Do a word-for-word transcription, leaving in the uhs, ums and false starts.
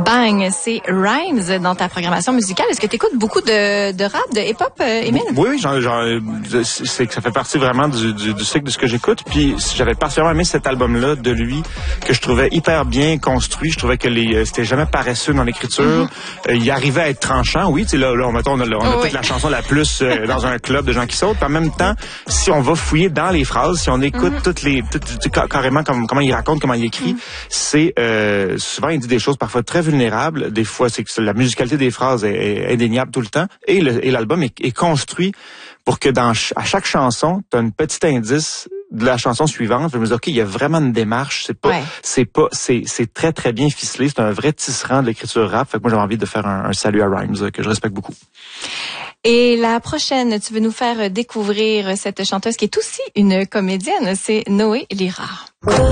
Bang, c'est Rhymes dans ta programmation musicale. Est-ce que tu écoutes beaucoup de, de rap, de hip-hop, euh, Émile? Oui, oui, genre, genre, c'est que ça fait partie vraiment du, du, du cycle de ce que j'écoute. Puis j'avais particulièrement aimé cet album-là de lui, que je trouvais hyper bien construit. Je trouvais que les c'était jamais paresseux dans l'écriture. Mm-hmm. euh, il arrivait à être tranchant, oui. Tu sais, là, là, mettons, on a, on a oh, toute oui. la chanson la plus euh, dans un club de gens qui sautent. Puis en même temps, si on va fouiller dans les phrases, si on écoute mm-hmm. toutes les, toutes, carrément comme, comment il raconte, comment il écrit, mm-hmm. c'est euh, souvent il dit des choses parfois très vulnérables. Des fois, c'est que la musicalité des phrases est, est indéniable tout le temps. Et, le, et l'album est, est construit pour que dans à chaque chanson, tu as un petit indice de la chanson suivante. Je me dis, OK, il y a vraiment une démarche. C'est pas, ouais. c'est pas, c'est, c'est très, très bien ficelé. C'est un vrai tisserand de l'écriture rap. Fait que moi, j'ai envie de faire un, un salut à Rhymes, que je respecte beaucoup. Et la prochaine, tu veux nous faire découvrir cette chanteuse qui est aussi une comédienne, c'est Noé Lira.